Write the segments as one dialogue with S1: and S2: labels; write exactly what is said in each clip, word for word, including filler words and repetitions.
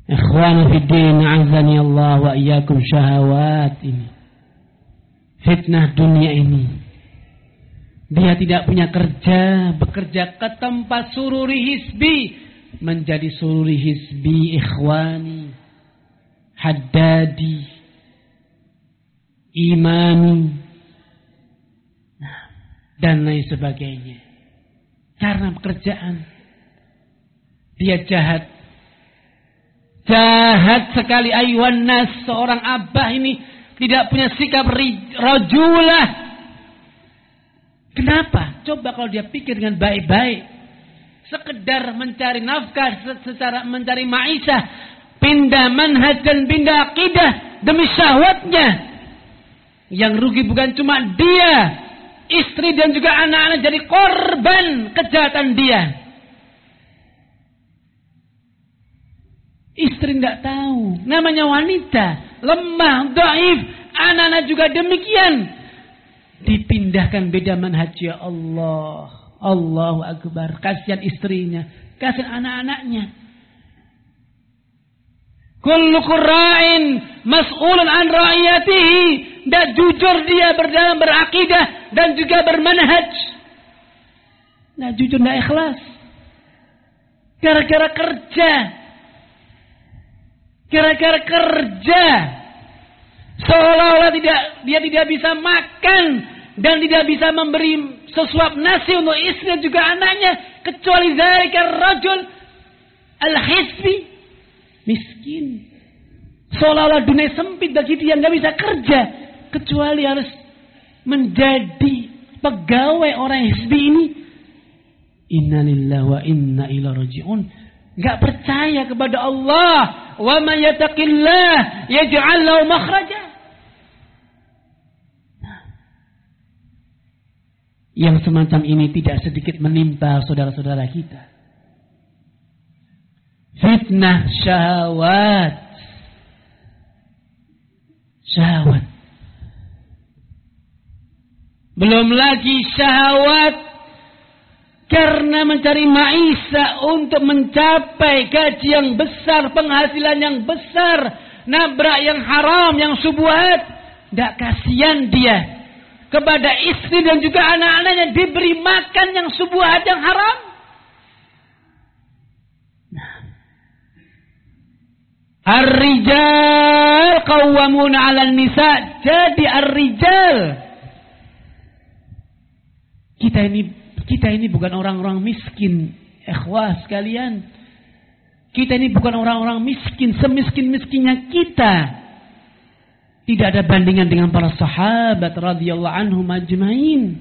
S1: Ikhwan fiddin, azani Allah wa iyyakum, syahwat ini, fitnah dunia ini. Dia tidak punya kerja, bekerja ke tempat sururi hisbi, menjadi sururi hisbi, ikhwani, haddadi, imani, dan lain sebagainya. Karena pekerjaan dia jahat. Jahat sekali ayuhan nas. Seorang abah ini tidak punya sikap rajulah. Kenapa? Coba kalau dia pikir dengan baik-baik. Sekedar mencari nafkah, secara mencari maisha, pindah manhaj dan pindah akidah demi syahwatnya. Yang rugi bukan cuma dia, istri dan juga anak-anak jadi korban kejahatan dia. Istri tidak tahu, namanya wanita, lemah, dhaif, anak-anak juga demikian. Dipindahkan beda manhaj, ya Allah, Allahu Akbar. Kasihan istrinya, kasihan anak-anaknya. Kullukum ra'in mas'ulun an ra'iyatihi. Dan jujur dia berdalam berakidah dan juga bermanhaj. Nah, jujur tidak ikhlas. Gara-gara kerja. Gara-gara kerja. Seolah-olah tidak, dia tidak bisa makan dan tidak bisa memberi sesuap nasi untuk istri dan juga anaknya. Kecuali zalika rajul al-hisbi. Miskin. Seolah-olah dunia sempit bagi dia, nggak bisa kerja. Kecuali harus menjadi pegawai orang hisbi ini. Inna lillahi wa inna ilaihi raji'un. Gak percaya kepada Allah. Wa man yattaqillah yaj'al lahu makhraja. Yang semacam ini tidak sedikit menimpa saudara-saudara kita. Fitnah syahwat. Syahwat. Belum lagi syahwat karena mencari maisha untuk mencapai gaji yang besar, penghasilan yang besar, nabrak yang haram, yang syubhat. Tidak kasihan dia kepada istri dan juga anak-anaknya diberi makan yang syubhat, yang haram. Nah. Ar-rijal qawwamuna 'alan nisa. Jadi ar-rijal, kita ini Kita ini bukan orang-orang miskin, ikhwah sekalian. Kita ini bukan orang-orang miskin, semiskin-miskinnya kita. Tidak ada bandingan dengan para sahabat radhiyallahu anhum ajmain.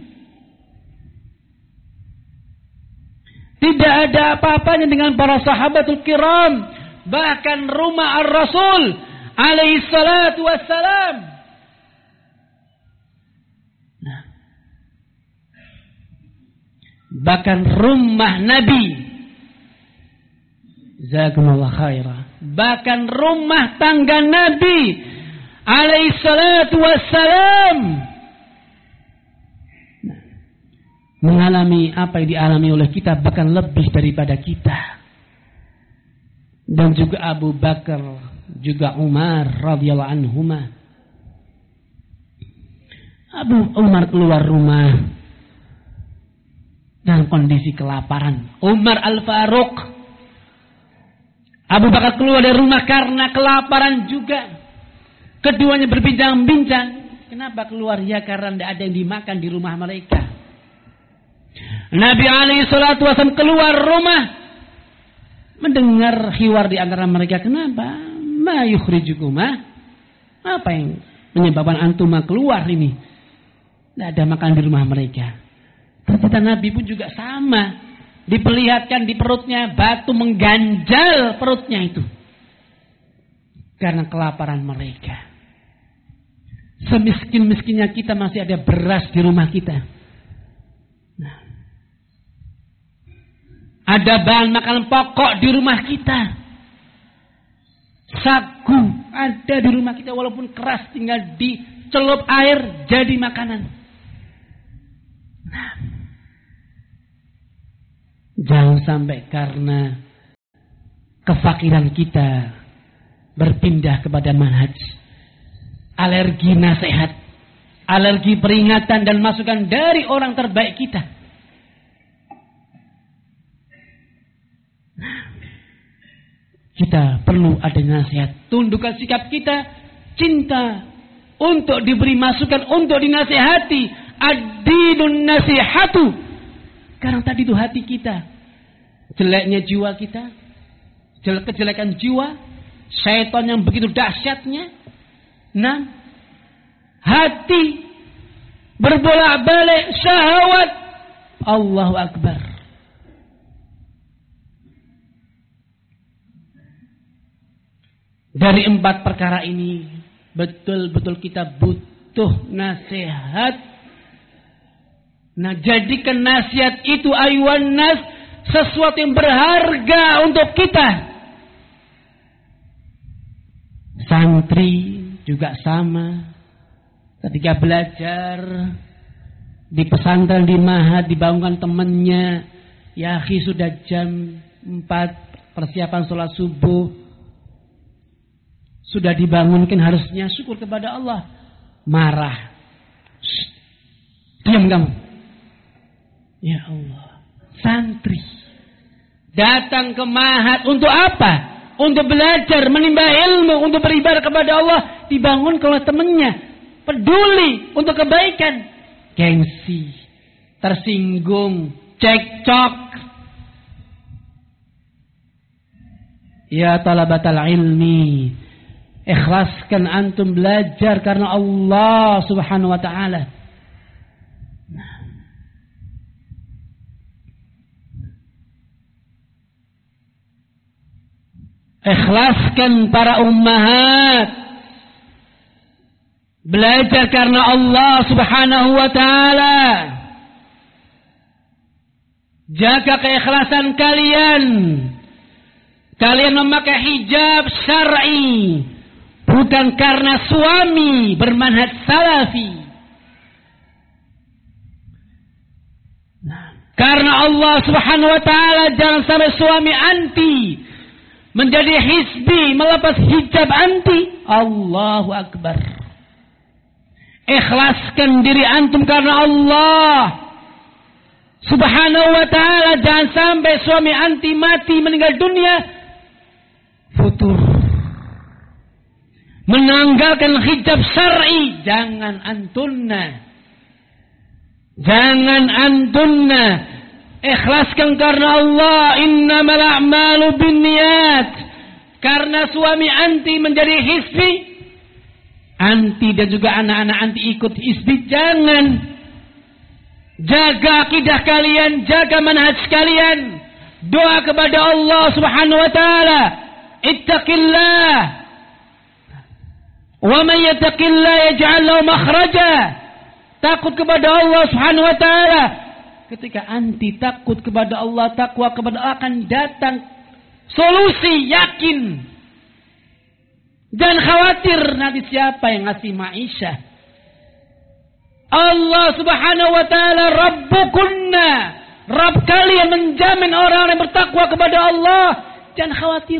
S1: Tidak ada apa-apanya dengan para sahabatul kiram. Bahkan rumah ar-Rasul alaihi salatu wassalam. Bahkan rumah Nabi, jazakumullah khairah, bahkan rumah tangga Nabi alaihi salatu wassalam mengalami apa yang dialami oleh kita, bahkan lebih daripada kita. Dan juga Abu Bakar, juga Umar radhiyallahu anhuma. Abu Umar keluar rumah dalam kondisi kelaparan. Umar Al-Faruq, Abu Bakar keluar dari rumah karena kelaparan juga. Keduanya berbincang-bincang. Kenapa keluar? Ya karena tidak ada yang dimakan di rumah mereka. Nabi alaihi salatu wasallam keluar rumah, mendengar hiwar di antara mereka. Kenapa? Ma yukhrijukuma? Apa yang menyebabkan antum keluar ini? Tidak ada makan di rumah mereka. Ternyata Nabi pun juga sama. Diperlihatkan di perutnya batu mengganjal perutnya itu. Karena kelaparan mereka. Semiskin-miskinnya kita masih ada beras di rumah kita. Nah. Ada bahan makanan pokok di rumah kita. Sagu ada di rumah kita walaupun keras, tinggal dicelup air jadi makanan. Nah. Jangan sampai karena kefakiran kita, berpindah kepada manhaj. Alergi nasihat, alergi peringatan dan masukan dari orang terbaik kita. Kita perlu ada nasihat. Tundukkan sikap kita, cinta untuk diberi masukan, untuk dinasihati. Ad-dinun nasihatu. Karena tadi itu hati kita, jeleknya jiwa kita, kejelekan jiwa, syaitan yang begitu dahsyatnya. Nah, hati berbolak-balik syahwat. Allahu Akbar. Dari empat perkara ini betul-betul kita butuh nasihat. Nah, jadikan nasihat itu ayuhan nas sesuatu yang berharga untuk kita. Santri juga sama. Ketika belajar di pesantren, di mahad, dibangunkan temannya, ya akhi sudah jam empat persiapan sholat subuh, sudah dibangunkan, harusnya syukur kepada Allah. Marah. Shh. Diam kamu. Ya Allah. Santri datang ke mahad untuk apa? Untuk belajar, menimba ilmu, untuk beribadah kepada Allah. Dibangun oleh temannya. Peduli untuk kebaikan. Gengsi. Tersinggung. Cekcok. Ya talabatal ilmi. Ikhlaskan antum belajar karena Allah subhanahu wa ta'ala. Ikhlaskan para ummahat. Belajar karena Allah subhanahu wa ta'ala. Jaga keikhlasan kalian. Kalian memakai hijab syar'i. Bukan karena suami bermanhaj salafi. Karena Allah subhanahu wa ta'ala, jangan sampai suami anti. Menjadi hizbi, melepas hijab anti. Allahu Akbar. Ikhlaskan diri antum karena Allah subhanahu wa ta'ala. Jangan sampai suami anti mati, meninggal dunia, futur, menanggalkan hijab syar'i. Jangan antunna. Jangan antunna. Ikhlaskan karena Allah. Innamal a'malu binniyat. Karena suami anti menjadi hizbi, anti dan juga anak-anak anti ikut hizbi. Jangan. Jaga akidah kalian, jaga manhaj kalian. Doa kepada Allah subhanahu wa ta'ala. Ittaqillah. Wa man yattaqillah yaj'al lahu makhraja. Takut kepada Allah subhanahu wa ta'ala. Ketika anti takut kepada Allah, takwa kepada Allah, akan datang solusi, yakin. Jangan khawatir nanti siapa yang ngasih ma'isyah. Allah subhanahu wa ta'ala Rabbukunna. Rabb kalian menjamin orang yang bertakwa kepada Allah. Jangan khawatir.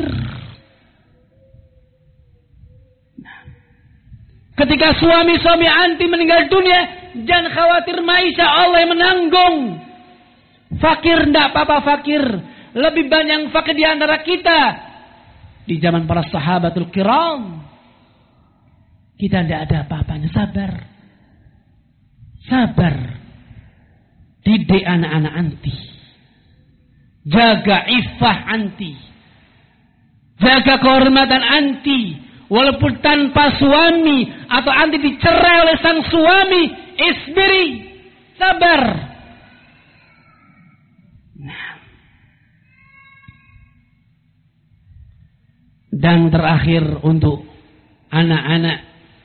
S1: Ketika suami-suami anti meninggal dunia, jangan khawatir, ma'isyah Allah yang menanggung. Fakir enggak apa-apa, fakir. Lebih banyak yang fakir di antara kita. Di zaman para sahabatul kiram, kita tidak ada apa-apanya. Sabar. Sabar. Didik anak-anak anti. Jaga iffah anti. Jaga kehormatan anti. Walaupun tanpa suami atau anti dicerai oleh sang suami, isbiri, sabar. Nah. Dan terakhir untuk anak-anak.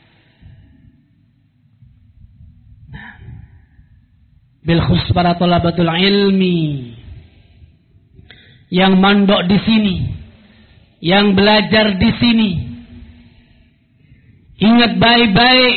S1: Nah. Bil khusus para thalabatul ilmi yang mondok di sini, yang belajar di sini. Ingat baik-baik.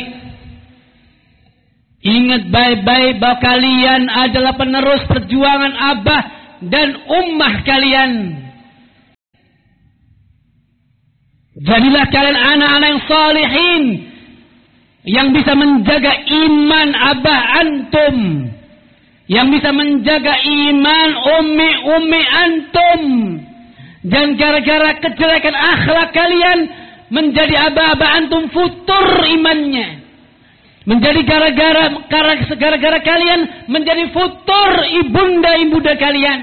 S1: Ingat baik-baik bahwa kalian adalah penerus perjuangan abah dan ummah kalian. Jadilah kalian anak-anak yang salihin, yang bisa menjaga iman abah antum, yang bisa menjaga iman umi-umi antum. Dan gara-gara kejelekan akhlak kalian, menjadi abah-abah antum futur imannya. Menjadi gara-gara gara-gara kalian menjadi futur ibunda-ibunda kalian.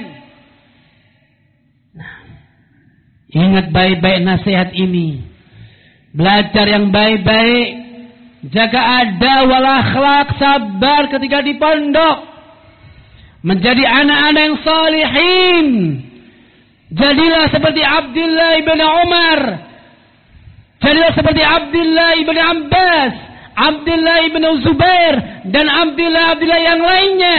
S1: Nah, ingat baik-baik nasihat ini. Belajar yang baik-baik, jaga adab wal akhlak, sabar ketika di pondok. Menjadi anak-anak yang salihin. Jadilah seperti Abdullah ibn Umar. Jadilah seperti Abdullah ibn Abbas, Abdullah ibn Zubair, dan Abdullah Abdullah yang lainnya.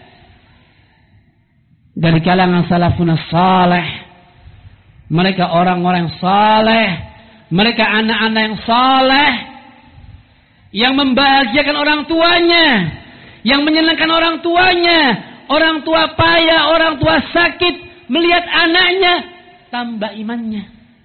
S1: Dari kalangan salafun saleh. Mereka orang-orang yang saleh. Mereka anak-anak yang saleh. Yang membahagiakan orang tuanya. Yang menyenangkan orang tuanya. Orang tua payah, orang tua sakit. Melihat anaknya tambah imannya.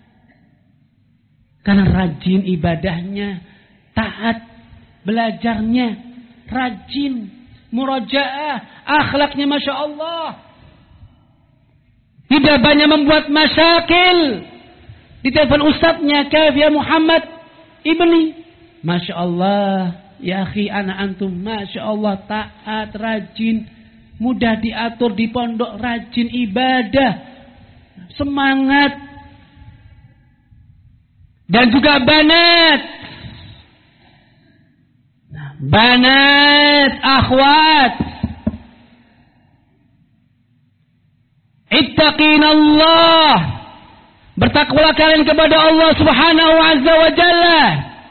S1: Karena rajin ibadahnya, taat belajarnya, rajin murajaah, akhlaknya Masya Allah. Tidak banyak membuat masyakil. Di telepon ustadznya, kaif ya Muhammad ibni. Masya Allah, ya akhi anak antum, Masya Allah, taat, rajin. Mudah diatur di pondok, rajin ibadah, semangat. Dan juga banat. Banat, akhwat. Ittaqinallah. Bertakwalah kalian kepada Allah Subhanahu Azza wa Jalla.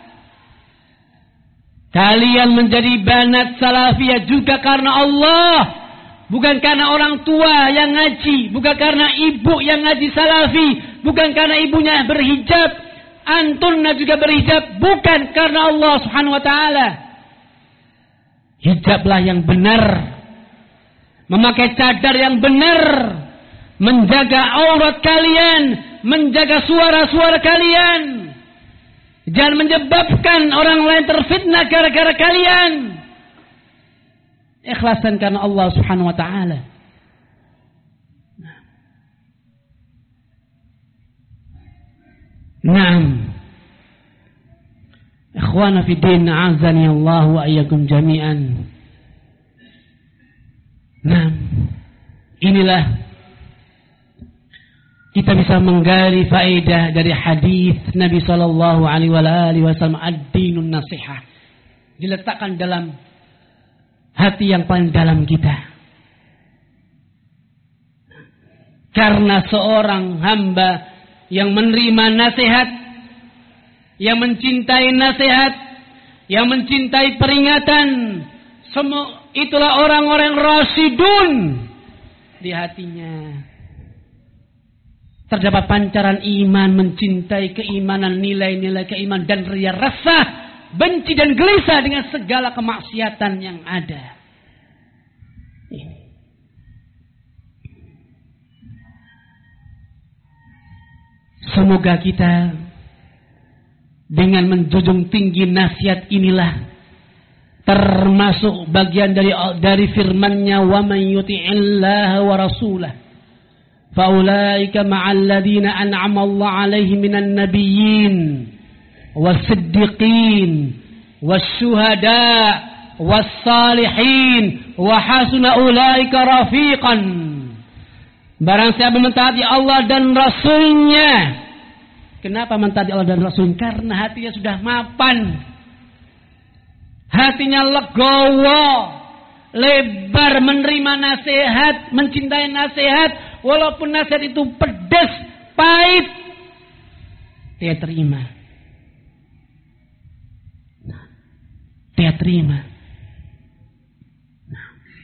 S1: Kalian menjadi banat salafiyah juga karena Allah. Bukan karena orang tua yang ngaji. Bukan karena ibu yang ngaji salafi. Bukan karena ibunya berhijab. Antunna juga berhijab. Bukan karena Allah subhanahu wa ta'ala. Hijablah yang benar. Memakai cadar yang benar. Menjaga aurat kalian. Menjaga suara-suara kalian. Jangan menyebabkan orang lain terfitnah gara-gara kalian. Ikhlasan karena Allah subhanahu wa ta'ala. Naam. Ikhwana fi din, a'azani Allah wa iyyakum jami'an. Naam. Inilah kita bisa menggali faedah dari hadis Nabi sallallahu alaihi wasallam, ad-dinun nasihah. Diletakkan dalam hati yang paling dalam kita. Karena seorang hamba yang menerima nasihat, yang mencintai nasihat, yang mencintai peringatan, semua itulah orang-orang rasyidun. Di hatinya terdapat pancaran iman, mencintai keimanan, nilai-nilai keimanan, dan ria rasa benci dan gelisah dengan segala kemaksiatan yang ada. Ini. Semoga kita dengan menjunjung tinggi nasihat inilah, termasuk bagian dari dari firman-Nya, wa man yuti'illaha wa rasulah fa ulaika ma'al ladzina an'ama Allah 'alaihim minan nabiyyin was-siddiqin was-syuhada was-salihin wa hasuna ulaika rafiqan. Barang siapa mentaati Allah dan Rasulnya. Kenapa mentaati Allah dan Rasul? Karena hatinya sudah mapan, hatinya legowo, lebar menerima nasihat, mencintai nasihat, walaupun nasihat itu pedas, pahit, dia terima. Nah, dia terima. Nah.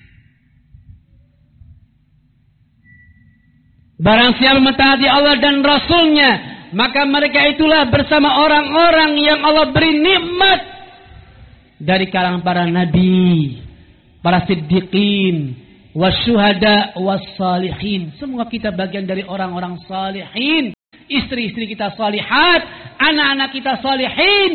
S1: Barang siapa mentaati Allah dan Rasulnya, maka mereka itulah bersama orang-orang yang Allah beri nikmat dari kalangan para nabi, para siddiqin, wasyuhada, wassalihin. Semua kita bagian dari orang-orang salihin. Istri-istri kita salihat, anak-anak kita salihin.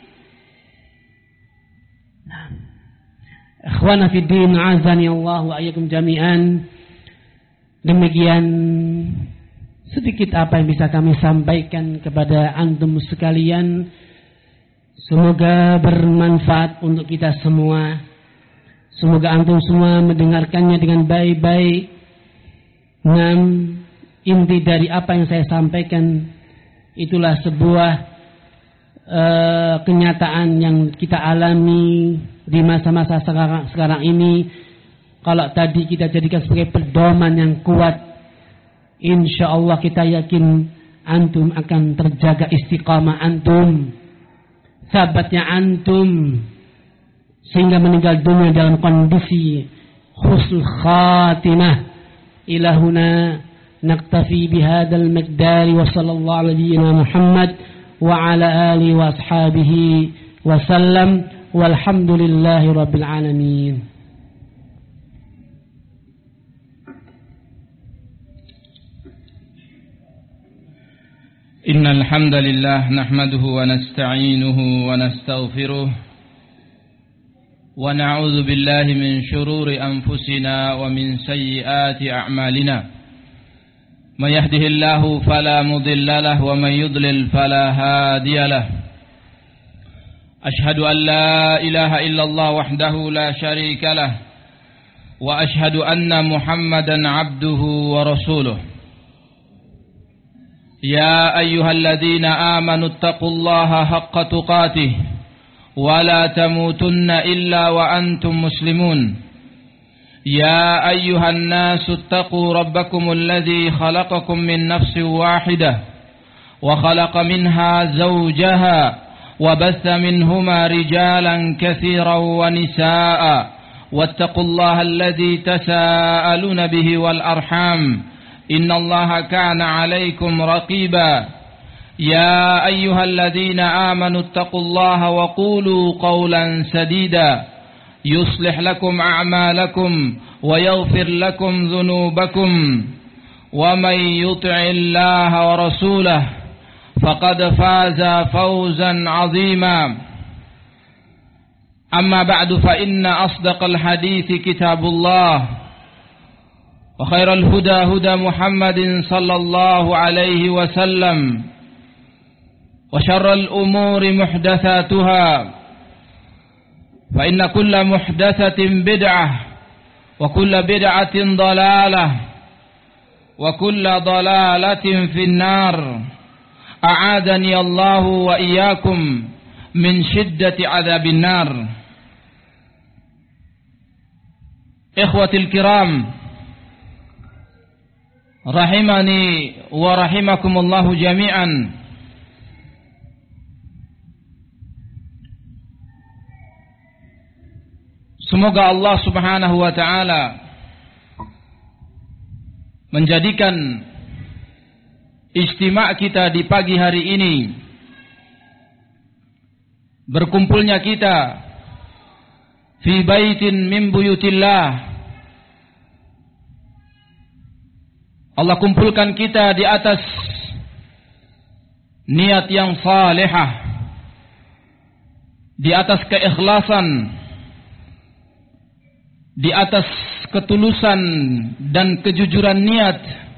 S1: Nah, ikhwana fid din, azani Allah wa iyyakum jami'an. Demikian sedikit apa yang bisa kami sampaikan kepada antum sekalian. Semoga bermanfaat untuk kita semua. Semoga antum semua mendengarkannya dengan baik-baik. Nah, inti dari apa yang saya sampaikan itulah sebuah uh, kenyataan yang kita alami di masa-masa sekarang, sekarang ini. Kalau tadi kita jadikan sebagai pedoman yang kuat, insya Allah kita yakin antum akan terjaga istiqamah antum, sabatnya antum, sehingga meninggal dunia dalam kondisi husnul khatimah. Ilahuna naktafi bihadal miqdari wa sallallahu alaihi Muhammad wa ala alihi wa ashabihi wa sallam walhamdulillahi rabbil alamin.
S2: إن الحمد لله نحمده ونستعينه ونستغفره ونعوذ بالله من شرور أنفسنا ومن سيئات أعمالنا من يهده الله فلا مضل له ومن يضلل فلا هادي له أشهد أن لا إله إلا الله وحده لا شريك له وأشهد أن محمدا عبده ورسوله يا أيها الذين آمنوا اتقوا الله حق تقاته ولا تموتن إلا وأنتم مسلمون يا أيها الناس اتقوا ربكم الذي خلقكم من نفس واحدة وخلق منها زوجها وبث منهما رجالا كثيرا ونساء واتقوا الله الذي تساءلون به والأرحام إن الله كان عليكم رقيبا يا أيها الذين آمنوا اتقوا الله وقولوا قولا سديدا يصلح لكم أعمالكم ويغفر لكم ذنوبكم ومن يطع الله ورسوله فقد فاز فوزا عظيما أما بعد فإن أصدق الحديث كتاب الله وخير الهدى هدى محمد صلى الله عليه وسلم وشر الأمور محدثاتها فإن كل محدثة بدعة وكل بدعة ضلالة وكل ضلالة في النار أعاذني الله وإياكم من شدة عذاب النار. إخوتي الكرام rahimani wa rahimakumullahu jami'an. Semoga Allah Subhanahu wa taala menjadikan ijtima' kita di pagi hari ini, berkumpulnya kita fi baitin min buyutillah, Allah kumpulkan kita di atas niat yang salihah, di atas keikhlasan, di atas ketulusan dan kejujuran niat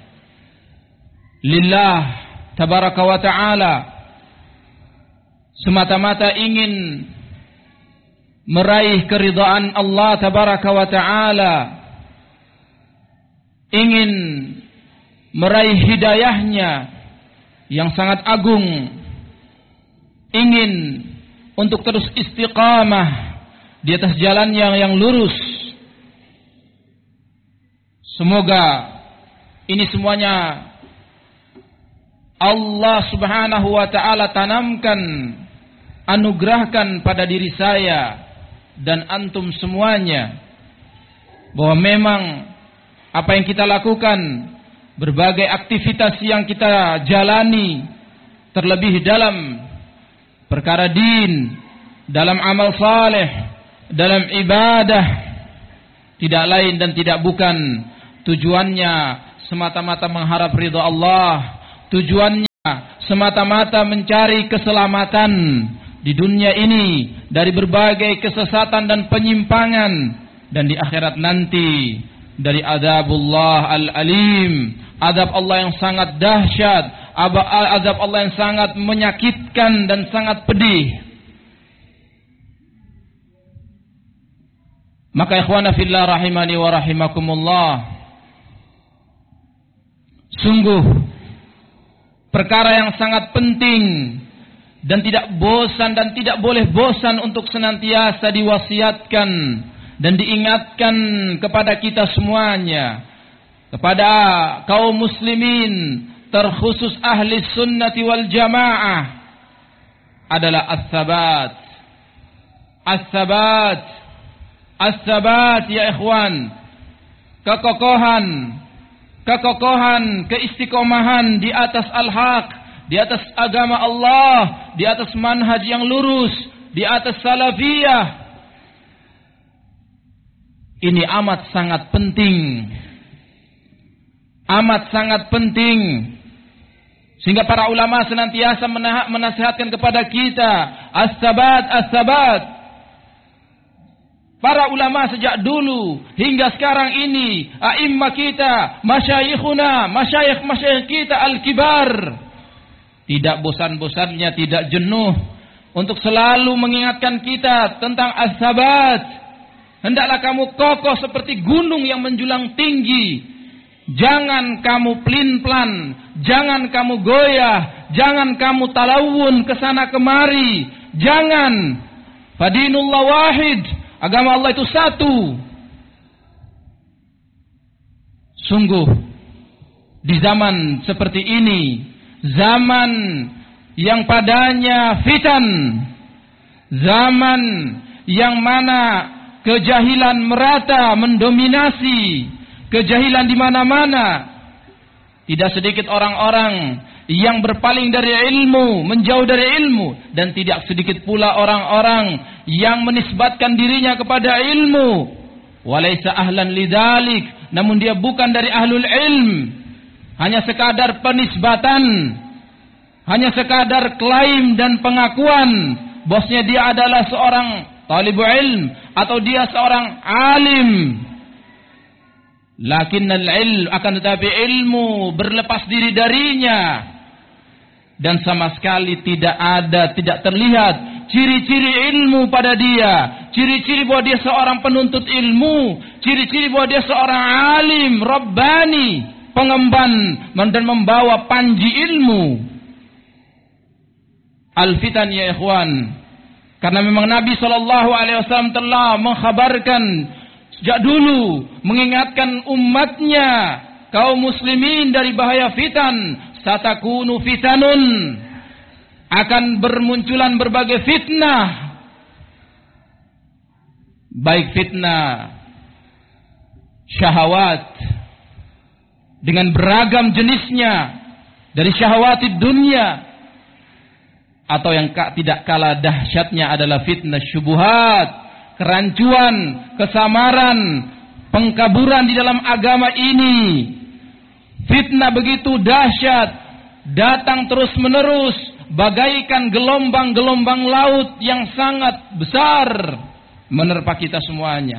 S2: lillah tabaraka wa ta'ala, semata-mata ingin meraih keridhaan Allah tabaraka wa ta'ala, ingin meraih hidayahnya yang sangat agung, ingin untuk terus istiqamah di atas jalan yang yang lurus. Semoga ini semuanya Allah Subhanahu wa ta'ala tanamkan, anugerahkan pada diri saya dan antum semuanya, bahwa memang apa yang kita lakukan, berbagai aktivitas yang kita jalani, terlebih dalam perkara din, dalam amal saleh, dalam ibadah, tidak lain dan tidak bukan tujuannya semata-mata mengharap ridha Allah, tujuannya semata-mata mencari keselamatan di dunia ini dari berbagai kesesatan dan penyimpangan, dan di akhirat nanti dari azabullah al-alim, azab Allah yang sangat dahsyat, azab Allah yang sangat menyakitkan dan sangat pedih. Maka ikhwana fillah rahimani wa rahimakumullah, sungguh perkara yang sangat penting dan tidak bosan dan tidak boleh bosan untuk senantiasa diwasiatkan dan diingatkan kepada kita semuanya, kepada kaum muslimin, terkhusus ahli sunnati wal jamaah, adalah as-sabat. As-sabat, as-sabat ya ikhwan, kekokohan, kekokohan, keistiqomahan di atas al-haq, di atas agama Allah, di atas manhaj yang lurus, di atas salafiyah. Ini amat sangat penting, amat sangat penting, sehingga para ulama senantiasa menasihatkan kepada kita as-sabat, as-sabat. Para ulama sejak dulu hingga sekarang ini, a'immah kita, masyayikhuna, masyayikh-masyayikh kita al-kibar, tidak bosan-bosannya, tidak jenuh untuk selalu mengingatkan kita tentang as-sabat. Hendaklah kamu kokoh seperti gunung yang menjulang tinggi. Jangan kamu pelin-pelan, jangan kamu goyah, jangan kamu talawun kesana kemari. Jangan. Fadinullah wahid, agama Allah itu satu. Sungguh di zaman seperti ini, zaman yang padanya fitan, zaman yang mana kejahilan merata mendominasi, kejahilan di mana-mana. Tidak sedikit orang-orang yang berpaling dari ilmu, menjauh dari ilmu, dan tidak sedikit pula orang-orang yang menisbatkan dirinya kepada ilmu. Walaysa ahlan lidzalik, namun dia bukan dari ahlul ilm. Hanya sekadar penisbatan, hanya sekadar klaim dan pengakuan bosnya dia adalah seorang talibul ilm atau dia seorang alim. Lakinnal ilm, akan tetapi ilmu berlepas diri darinya, dan sama sekali tidak ada, tidak terlihat ciri-ciri ilmu pada dia, ciri-ciri bahwa dia seorang penuntut ilmu, ciri-ciri bahwa dia seorang alim rabbani, pengemban dan membawa panji ilmu. Al-fitan ya ikhwan, karena memang Nabi shallallahu alaihi wasallam telah mengkhabarkan sejak dulu, mengingatkan umatnya, kaum muslimin dari bahaya fitan. Satakunu fitanun, akan bermunculan berbagai fitnah, baik fitnah syahwat dengan beragam jenisnya, dari syahwat dunia, atau yang tidak kalah dahsyatnya adalah fitnah syubuhat, kerancuan, kesamaran, pengkaburan di dalam agama ini. Fitnah begitu dahsyat, datang terus menerus bagaikan gelombang-gelombang laut yang sangat besar menerpa kita semuanya.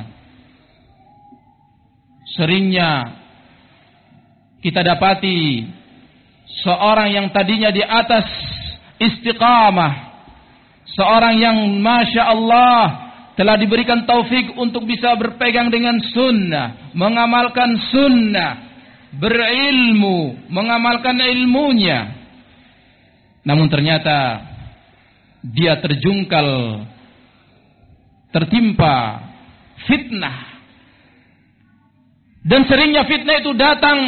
S2: Seringnya kita dapati seorang yang tadinya di atas istiqamah, seorang yang masya Allah telah diberikan taufik untuk bisa berpegang dengan sunnah, mengamalkan sunnah, berilmu, mengamalkan ilmunya, namun ternyata dia terjungkal, tertimpa fitnah. Dan seringnya fitnah itu datang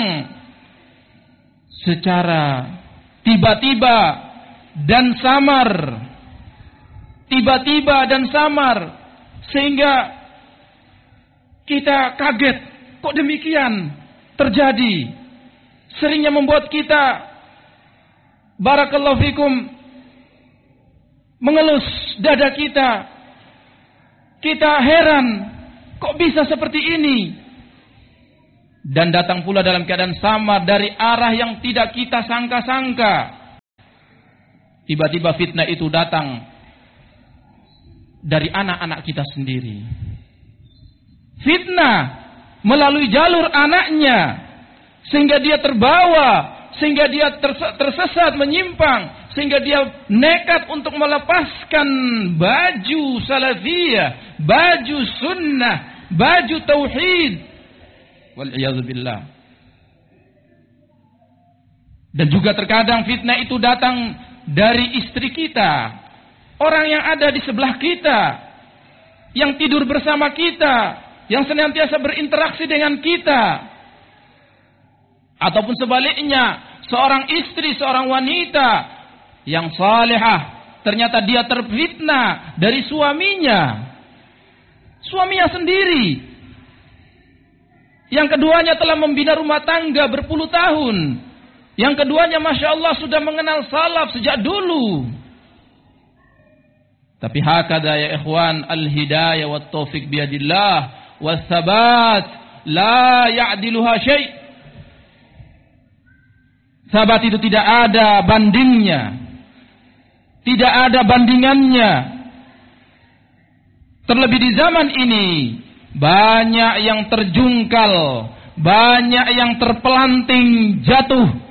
S2: secara tiba-tiba dan samar, tiba-tiba dan samar, sehingga kita kaget, kok demikian terjadi. Seringnya membuat kita, barakallahu fikum, mengelus dada kita. Kita heran, kok bisa seperti ini? Dan datang pula dalam keadaan samar dari arah yang tidak kita sangka-sangka. tiba-tiba fitnah itu datang dari anak-anak kita sendiri. Fitnah melalui jalur anaknya, sehingga dia terbawa, sehingga dia tersesat, menyimpang, sehingga dia nekat untuk melepaskan baju salafiyah, baju sunnah, baju tauhid. Wal'iyadzubillah. Dan juga terkadang fitnah itu datang dari istri kita, orang yang ada di sebelah kita, yang tidur bersama kita, yang senantiasa berinteraksi dengan kita. Ataupun sebaliknya, seorang istri, seorang wanita yang salihah, ternyata dia terfitnah dari suaminya. Suaminya sendiri. Yang keduanya telah membina rumah tangga berpuluh tahun. Yang keduanya Masya Allah sudah mengenal salaf sejak dulu. Tapi hakada ya ikhwan, al-hidayah wa taufiq biadillah, wa thabat la ya'diluha syai'. Sahabat itu tidak ada bandingnya, tidak ada bandingannya. Terlebih di zaman ini, banyak yang terjungkal, banyak yang terpelanting jatuh